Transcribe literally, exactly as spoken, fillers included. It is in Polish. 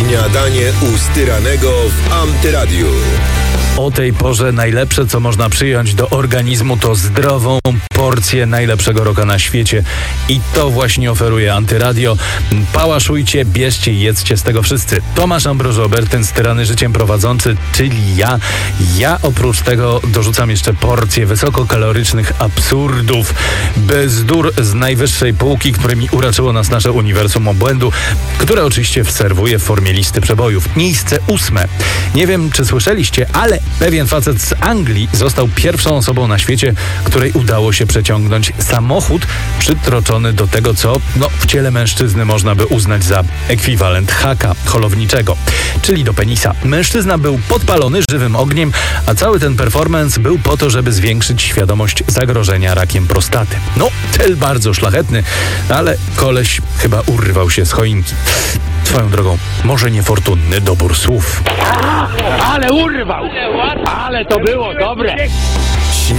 Śniadanie u Styranego w Antyradiu. O tej porze najlepsze, co można przyjąć do organizmu, to zdrową porcję najlepszego rocka na świecie. I to właśnie oferuje Antyradio. Pałaszujcie, bierzcie i jedzcie z tego wszyscy. Tomasz Ambroży-Obertyn, styrany życiem prowadzący, czyli ja. Ja oprócz tego dorzucam jeszcze porcję wysokokalorycznych absurdów, bzdur z najwyższej półki, którymi uraczyło nas nasze uniwersum obłędu, które oczywiście wserwuję w formie listy przebojów. Miejsce ósme. Nie wiem, czy słyszeliście, ale pewien facet z Anglii został pierwszą osobą na świecie, której udało się przeciągnąć samochód przytroczony do tego, co no, w ciele mężczyzny można by uznać za ekwiwalent haka holowniczego, czyli do penisa. Mężczyzna był podpalony żywym ogniem, a cały ten performance był po to, żeby zwiększyć świadomość zagrożenia rakiem prostaty. No, cel bardzo szlachetny, ale koleś chyba urwał się z choinki. Swoją drogą, może niefortunny dobór słów. Ale urwał! Ale to było dobre!